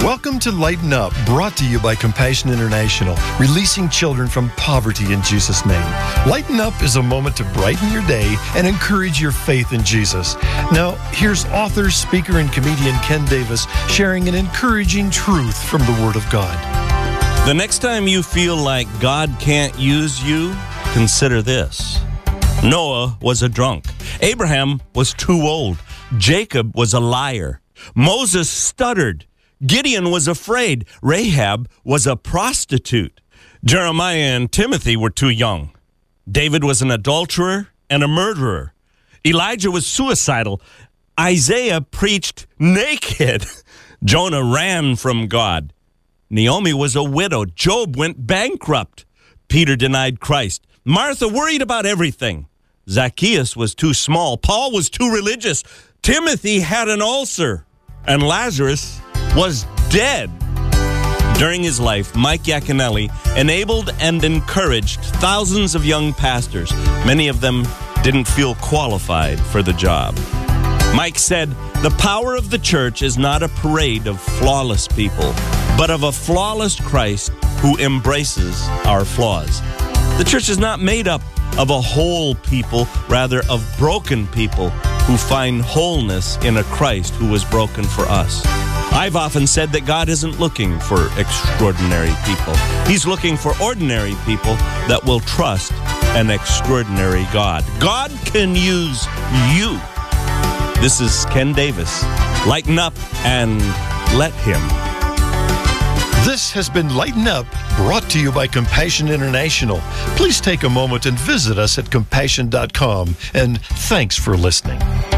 Welcome to Lighten Up, brought to you by Compassion International, releasing children from poverty in Jesus' name. Lighten Up is a moment to brighten your day and encourage your faith in Jesus. Now, here's author, speaker, and comedian Ken Davis sharing an encouraging truth from the Word of God. The next time you feel like God can't use you, consider this. Noah was a drunk. Abraham was too old. Jacob was a liar. Moses stuttered. Gideon was afraid. Rahab was a prostitute. Jeremiah and Timothy were too young. David was an adulterer and a murderer. Elijah was suicidal. Isaiah preached naked. Jonah ran from God. Naomi was a widow. Job went bankrupt. Peter denied Christ. Martha worried about everything. Zacchaeus was too small. Paul was too religious. Timothy had an ulcer. And Lazarus was dead. During his life, Mike Yaconelli enabled and encouraged thousands of young pastors. Many of them didn't feel qualified for the job. Mike said, "The power of the church is not a parade of flawless people, but of a flawless Christ who embraces our flaws." The church is not made up of a whole people, rather of broken people who find wholeness in a Christ who was broken for us. I've often said that God isn't looking for extraordinary people. He's looking for ordinary people that will trust an extraordinary God. God can use you. This is Ken Davis. Lighten up and let Him. This has been Lighten Up, brought to you by Compassion International. Please take a moment and visit us at compassion.com, and thanks for listening.